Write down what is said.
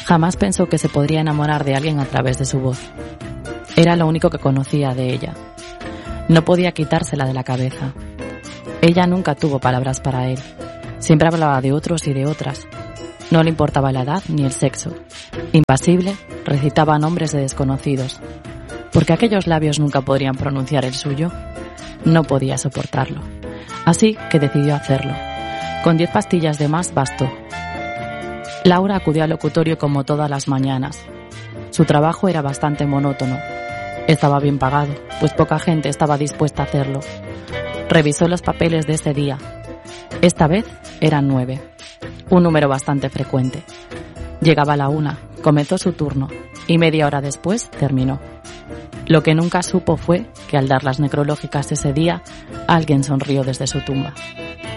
Jamás pensó que se podría enamorar de alguien a través de su voz. Era lo único que conocía de ella. No podía quitársela de la cabeza. Ella nunca tuvo palabras para él. Siempre hablaba de otros y de otras. No le importaba la edad ni el sexo. Impasible, recitaba nombres de desconocidos. Porque aquellos labios nunca podrían pronunciar el suyo. No podía soportarlo. Así que decidió hacerlo. Con 10 pastillas de más bastó. Laura acudió al locutorio como todas las mañanas. Su trabajo era bastante monótono. Estaba bien pagado, pues poca gente estaba dispuesta a hacerlo. Revisó los papeles de ese día. Esta vez eran 9, un número bastante frecuente. Llegaba a la 1, comenzó su turno y media hora después terminó. Lo que nunca supo fue que al dar las necrológicas ese día, alguien sonrió desde su tumba.